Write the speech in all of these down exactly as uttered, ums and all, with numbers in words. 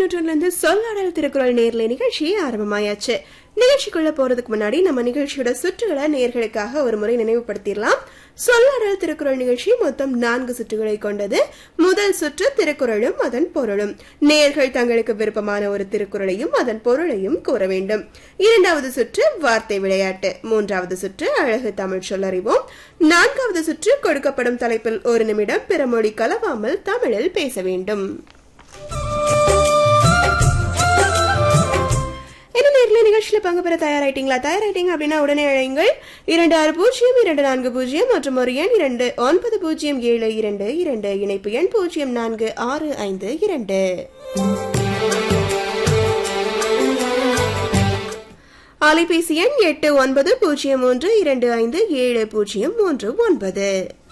நூற்றிலிருந்து சொல்லாடல் திருக்குறள் நேர்ல நிகழ்ச்சி ஆரம்பமாயாச்சு. நிகழ்ச்சிக்குள்ள போறதுக்கு முன்னாடி நம்ம நிகழ்ச்சியோட சுற்றுகளை நேர்களுக்காக ஒரு முறை நினைவுபடுத்திடலாம். சொல்லாடல் திருக்குறள் நிகழ்ச்சி மொத்தம் நான்கு சுற்றுகளை கொண்டது. முதல் சுற்று திருக்குறளும் அதன் பொருளும். நேர்கள் தங்களுக்கு விருப்பமான ஒரு திருக்குறளையும் அதன் பொருளையும் கூற வேண்டும். இரண்டாவது சுற்று வார்த்தை விளையாட்டு. மூன்றாவது சுற்று அழகு தமிழ் சொல்லறிவோம். நான்காவது சுற்று கொடுக்கப்படும் தலைப்பில் ஒரு நிமிடம் பிற மொழி கலவாமல் தமிழில் பேச வேண்டும். நிகழ்ச்சியில பங்கு பெற தயாராயிட்டீங்களா? தயாராயிட்டீங்க அப்படின்னா உடனே அழையுங்கள். இரண்டு ஆறு பூஜ்ஜியம் இரண்டு நான்கு பூஜ்ஜியம் மற்றும் ஒரு எண் இரண்டு ஒன்பது பூஜ்ஜியம் ஏழு இரண்டு இரண்டு இணைப்பு எண் பூஜ்ஜியம் நான்கு ஆறு ஐந்து இரண்டு. அலைபேசி எண் எட்டு ஒன்பது பூஜ்ஜியம் மூன்று இரண்டு ஐந்து ஏழு பூஜ்ஜியம் மூன்று ஒன்பது.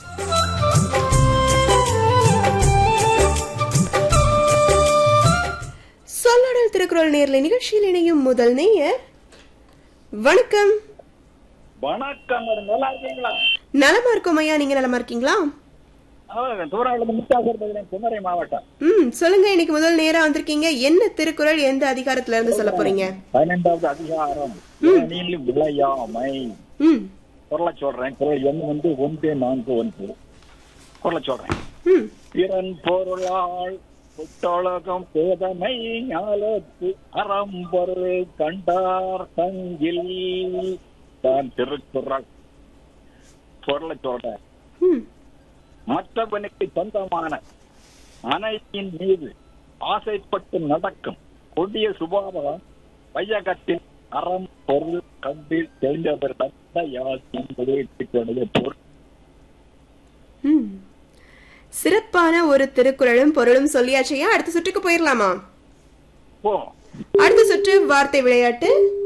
சொல்லாடல் திருக்குறள் நேர்ல நிகழ்ச்சியில் இணையும் முதல் நேயர். வணக்கம். வணக்கம். நல்லா இருக்கீங்களா? நலமா இருக்கும் ஐயா, நீங்க நலமா இருக்கீங்களா? குமரி மாவட்டம். ம் சொல்லுங்க, இன்னைக்கு முதல் நேரா வந்திருக்கீங்க. என்ன திருக்குறள் எந்த அதிகாரத்துல இருந்து சொல்ல போறீங்க? பதினெண்டாவது அதிகாரம் விளையாமை. ம் குரலை சொல்றேன். குரல் எண் வந்து ஒன்று நான்கு ஒன்று. குரலை சொல்றேன். ம் திறன் பொருளால் புத்தொழகம் பேதமை ஞாலத்து அறம்பொருள் கண்டார் தங்கில் தான் திருக்குறள். பொருளை சொல்றேன். மற்றவனுக்கு சொந்தமான அனைத்தின் மீது ஆசைப்பட்டு நடக்கும் கொடிய சுபாவம் வையகத்தில் அறம் பொருள் கண்டு தெரிந்தவர் என்பது பொருள். சிறப்பான ஒரு திருக்குறளும் பொருளும் சொல்லியாச்சையா. அடுத்த சுற்றுக்கு போயிடலாமா? அடுத்த சுற்று வார்த்தை விளையாட்டு.